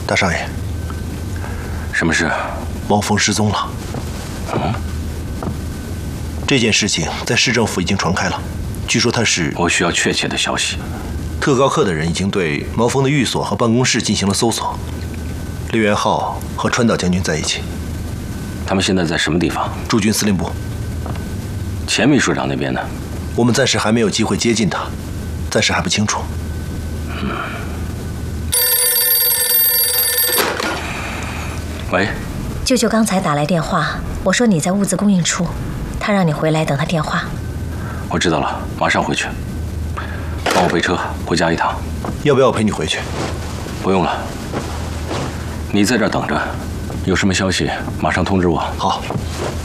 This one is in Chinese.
大少爷， 什么事？ 毛峰失踪了。这件事情在市政府已经传开了，据说他是…… 我需要确切的消息。 特高课的人已经对毛峰的寓所和办公室进行了搜索。刘元昊和川岛将军在一起。 他们现在在什么地方？ 驻军司令部。 钱秘书长那边呢？ 我们暂时还没有机会接近他，暂时还不清楚。 喂， 舅舅刚才打来电话，我说你在物资供应处，他让你回来等他电话。 我知道了，马上回去。帮我备车回家一趟。 要不要我陪你回去？ 不用了，你在这儿等着，有什么消息马上通知我。 好。